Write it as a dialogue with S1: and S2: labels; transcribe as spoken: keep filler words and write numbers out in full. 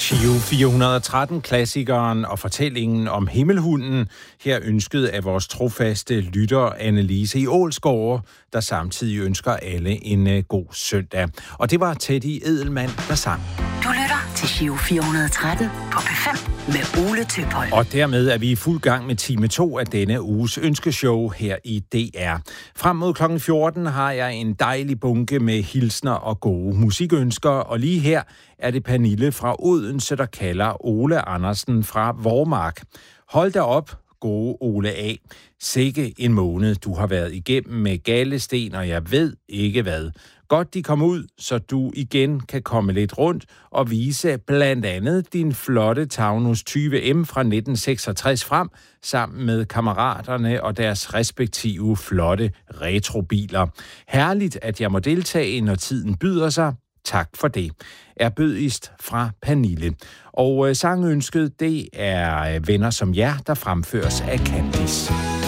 S1: Giro fire hundrede og tretten, klassikeren og fortællingen om himmelhunden, her ønsket af vores trofaste lytter Annelise i Ålsgårde, der samtidig ønsker alle en uh, god søndag. Og det var Teddy Edelmann, der sang.
S2: Du lytter til Giro fire hundrede og tretten på P fem med Ole Tøpholm.
S1: Og dermed er vi i fuld gang med time to af denne uges ønskeshow her i D R. Frem mod klokken fjorten har jeg en dejlig bunke med hilsner og gode musikønsker, og lige her er det Pernille fra Odense, der kalder Ole Andersen fra Vormark. Hold da op, gode Ole A. Sikke en måned, du har været igennem med galdesten, og jeg ved ikke hvad. Godt, de kom ud, så du igen kan komme lidt rundt og vise blandt andet din flotte Taunus tyve M fra nitten seksogtres frem, sammen med kammeraterne og deres respektive flotte retrobiler. Herligt, at jeg må deltage, når tiden byder sig. Tak for det. Er bødigst fra Pernille. Og øh, sangønsket, det er øh, Venner som jer, der fremføres af Candice.